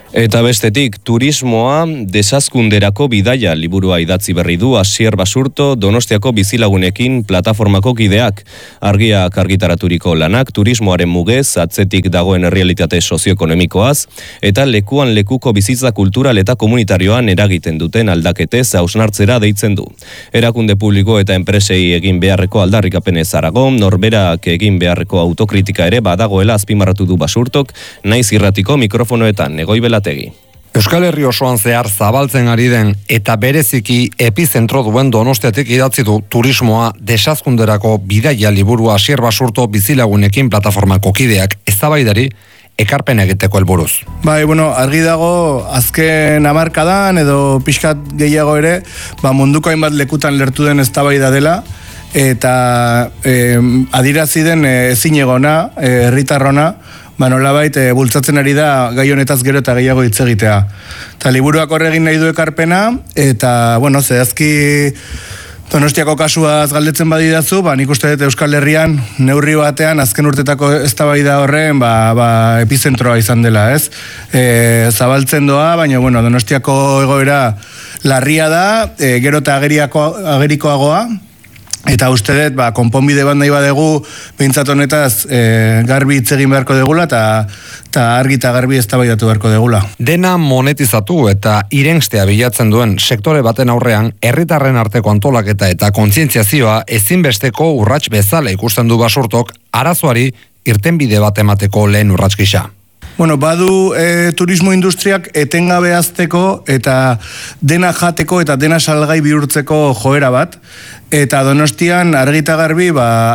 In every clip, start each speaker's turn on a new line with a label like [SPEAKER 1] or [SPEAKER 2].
[SPEAKER 1] Eta bestetik, turismoa desazkunderako bidaia liburua idatzi berri du Asier Basurto Donostiako bizilagunekin plataformako kideak. Argiak argitaraturiko lanak turismoaren mugez, atzetik dagoen errealitate sozioekonomikoaz, eta lekuan lekuko bizitza kultural eta komunitarioan eragiten duten aldaketez hausnartzera deitzen du. Erakunde publiko eta enpresei egin beharreko aldarrikapenez harago, norberak egin beharreko autokritika ere badagoela azpimarratu du Basurtok, naiz irratiko mikrofonoetan Egoibela Tegi.
[SPEAKER 2] Euskal Herri osoan zehar zabaltzen ari den eta bereziki epizentro duen Donostiatik idatzi du turismoa desazkunderako bidaia liburua Asier Basurto bizilagunekin plataformako kideak eztabaidari ekarpen egiteko helburuz.
[SPEAKER 3] Bai, argi dago azken hamarkadan edo pixkat gehiago ere, munduko hainbat lekutan lertu den eztabaida dela eta adierazi den ezinegona, herritarrona, nolabait bultzatzen ari da gai honetaz gero eta gehiago hitz egitea. Eta liburuak horregin nahi du ekarpena, eta, zehazki Donostiako kasuaz galdetzen badidazu, nik uste dut Euskal Herrian neurri batean azken urtetako eztabaida horren epizentroa izan dela, ez? Zabaltzen doa, baina, Donostiako egoera larria da, gero eta agerikoagoa, eta uste dut, konponbide bat nahi badegu, behintzat honetaz garbi hitz egin beharko degula, eta argi eta garbi eztabaidatu beharko degula.
[SPEAKER 2] Dena monetizatu eta irengstea bilatzen duen sektore baten aurrean, herritarren arteko antolaketa eta kontzientziazioa ezinbesteko urrats bezala ikusten du Basurtok, arazoari irtenbide bat emateko lehen urrats gisa.
[SPEAKER 3] Badu turismo industriak etengabe hazteko eta dena jateko eta dena salgai bihurtzeko joera bat. Eta Donostian argita garbi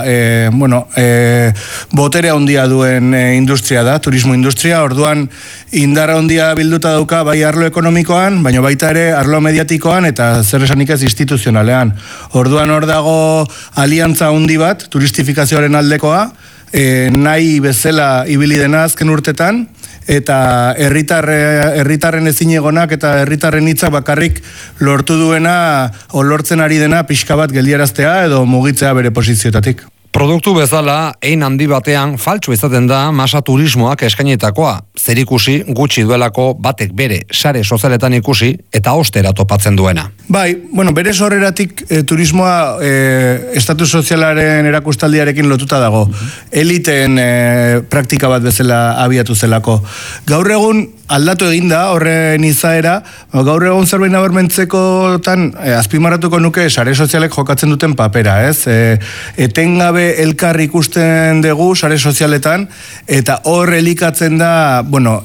[SPEAKER 3] botere handia duen industria da, turismo industria. Orduan indar handia bilduta dauka bai arlo ekonomikoan, baina baita ere arlo mediatikoan eta zer esanik ez instituzionalean. Orduan hor dago aliantza handi bat, turistifikazioaren aldekoa, nahi bezala ibili dena azken urtetan, eta herritarren ezinegonak eta herritarren hitzak bakarrik lortu duena, lortzen ari dena pixka bat geldiaraztea edo mugitzea bere posizioetatik.
[SPEAKER 2] Produktu bezala, ein handi batean faltsu izaten da masa turismoak eskainetakoa. Zerikusi gutxi duelako batek bere sare sozialetan ikusi eta ostera topatzen duena.
[SPEAKER 3] Bai, bere sorreratik turismoa estatus sozialaren erakustaldiarekin lotuta dago. Eliteen praktika bat bezala abiatu zelako. Gaur egun aldatu eginda horren izaera, gaur egun zerbait nabarmentzekotan azpimarratuko nuke sare sozialek jokatzen duten papera, ez? Etengabe elkar ikusten dugu sare sozialetan, eta hor elikatzen da,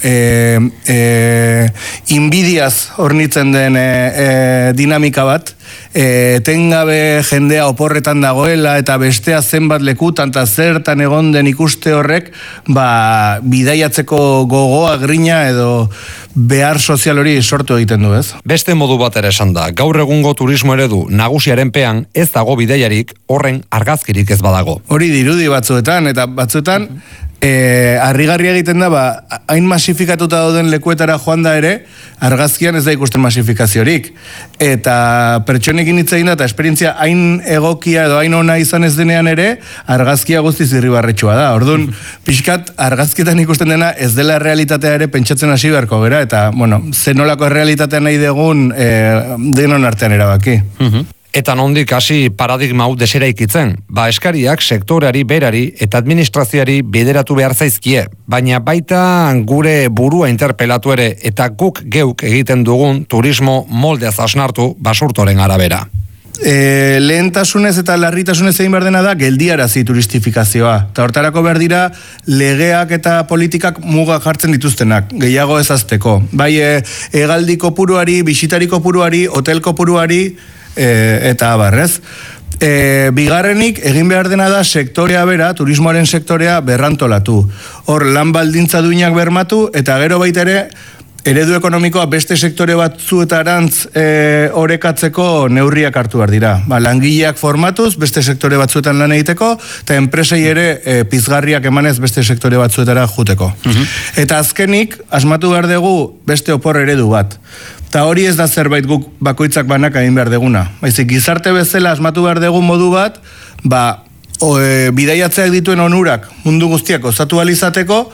[SPEAKER 3] inbidiaz hornitzen den dinamika bat, etengabe jendea oporretan dagoela eta bestea zenbat lekutan eta zertan egon den ikuste horrek, bidaiatzeko gogoa, grina edo behar sozial hori sortu egiten du, ez?
[SPEAKER 2] Beste modu bat ere esan da, gaur egungo turismo eredu nagusiaren pean ez dago bidaiarik, horren argazkirik ez badago.
[SPEAKER 3] Hori dirudi batzuetan, eta batzuetan harrigarria egiten da, hain masifikatuta dauden lekuetara joan da ere, argazkian ez da ikusten masifikaziorik. Eta pertsonekin hitz egin da, eta esperientzia hain egokia edo hain ona izan ez denean ere, argazkia guztiz irribarretsua da. Orduan, pixkat argazkietan ikusten dena ez dela realitatea ere pentsatzen hasi beharko gera, eta, zenolako realitatea nahi dugun denon artean erabaki.
[SPEAKER 2] Eta nondik hasi paradigma hau deseraikitzen, eskariak sektoreari berari eta administrazioari bideratu behar zaizkie, baina baita gure burua interpelatu ere eta guk geuk egiten dugun turismo moldeaz hausnartu Basurtoren arabera.
[SPEAKER 3] Lehentasunez eta larritasunez egin behar dena da geldiarazi turistifikazioa. Eta hortarako behar dira legeak eta politikak muga jartzen dituztenak, gehiago ezazteko. Bai, hegaldi kopuruari, bisitari kopuruari, hotel kopuruari, eta abarrez. Bigarrenik, egin behar dena da sektorea bera, turismoaren sektorea berrantolatu. Hor, lan baldintza duinak bermatu, eta gero baita ere, eredu ekonomikoa beste sektore batzuetarantz orekatzeko neurriak hartu behar dira. Langileak formatuz, beste sektore batzuetan lan egiteko, eta enpresei ere pizgarriak emanez beste sektore batzuetara juteko. Eta azkenik, asmatu behar dugu beste opor eredu bat. Eta hori ez da zerbait guk bakoitzak banaka egin behar deguna. Baizik, gizarte bezala asmatu behar dugu modu bat, bidaiatzeak dituen onurak mundu guztiak osatu alizateko,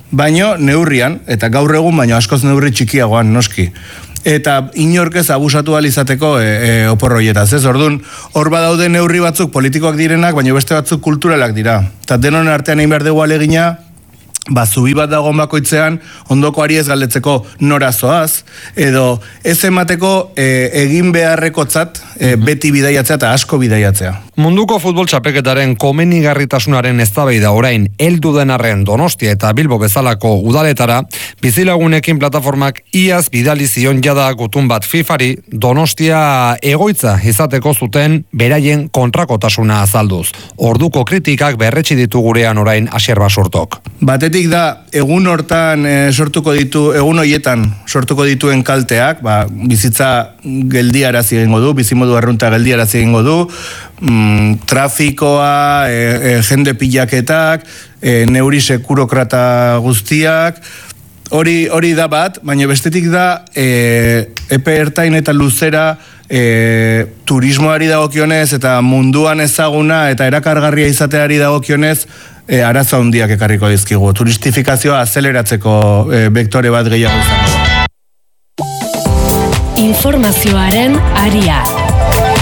[SPEAKER 3] baino neurrian, eta gaur egun baino askoz neurri txikiagoan noski. Eta inork ez abusatu alizateko oporroietaz, ez? Orduan, hor badaude neurri batzuk politikoak direnak, baina beste batzuk kulturalak dira. Eta denon artean egin behar dugu alegina, zubi bat dagoen bakoitzean, ondokoari ez galdetzeko norazoaz, edo ez emateko egin beharrekotzat beti bidaiatzea eta asko bidaiatzea.
[SPEAKER 2] Munduko futbol txapelketaren komenigarritasunaren eztabaida orain heldu den arren Donostia eta Bilbo bezalako udaletara, bizilagunekin plataformak iaz bidali zion jada gutun bat FIFAri Donostia egoitza izateko zuten beraien kontrakotasuna azalduz. Orduko kritikak berretsi ditu gurean orain Asier Basurtok.
[SPEAKER 3] Batetik da, egun hortan egun hoietan sortuko dituen kalteak, bizitza geldiarazi egingo du, bizimodu arrunta geldiarazi egingo du, trafikoa, jende pilaketak, neuri sekurokrata guztiak, hori da bat, baina bestetik da, epe ertain eta luzera, turismoari dagokionez eta munduan ezaguna eta erakargarria izateari dagokionez, arazo handiak ekarriko dizkigu. Turistifikazioa azeleratzeko vektore bat gehiago izango da.
[SPEAKER 4] Informazioaren aria.